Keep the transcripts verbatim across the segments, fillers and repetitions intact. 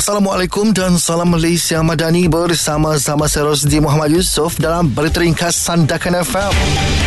Assalamualaikum dan salam Malaysia Madani, bersama-sama saya Rosdi Muhammad Yusof dalam berita ringkas Sandakan F M.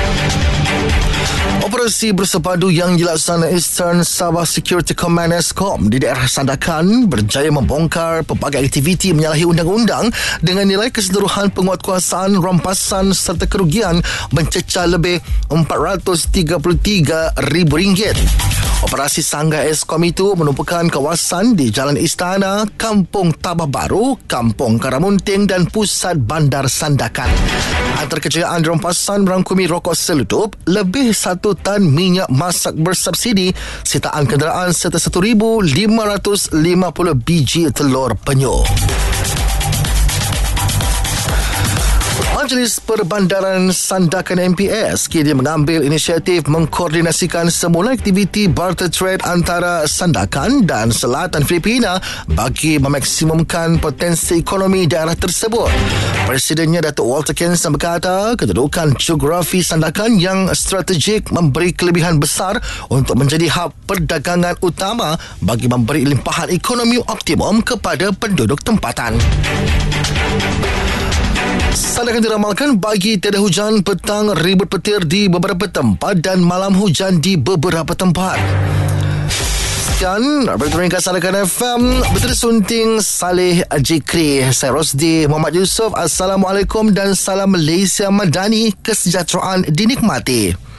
Operasi bersepadu yang dilaksanakan Eastern Sabah Security Command ESCOM di daerah Sandakan berjaya membongkar pelbagai aktiviti menyalahi undang-undang dengan nilai keseluruhan penguatkuasaan, rampasan serta kerugian mencecah lebih empat ratus tiga puluh tiga ribu ringgit. Operasi Sangga ESCOM itu menumpukan kawasan di Jalan Istana, Kampung Tabah Baru, Kampung Karamunting dan Pusat Bandar Sandakan. Antara kejayaan rampasan merangkumi rokok selutup, lebih satu tan minyak masak bersubsidi, sitaan kenderaan serta satu ribu lima ratus lima puluh biji telur penyu. Majlis Perbandaran Sandakan M P S kini mengambil inisiatif mengkoordinasikan semula aktiviti barter trade antara Sandakan dan Selatan Filipina bagi memaksimumkan potensi ekonomi daerah tersebut. Presidennya Datuk Walter Kenson berkata, kedudukan geografi Sandakan yang strategik memberi kelebihan besar untuk menjadi hub perdagangan utama bagi memberi limpahan ekonomi optimum kepada penduduk tempatan. Sandakan diramalkan bagi tiada hujan petang, ribut petir di beberapa tempat dan malam hujan di beberapa tempat. Sekian berita ringkas Sandakan F M, berita sunting Saleh Jikri. Saya Rosdi Muhammad Yusof. Assalamualaikum dan salam Malaysia Madani, kesejahteraan dinikmati.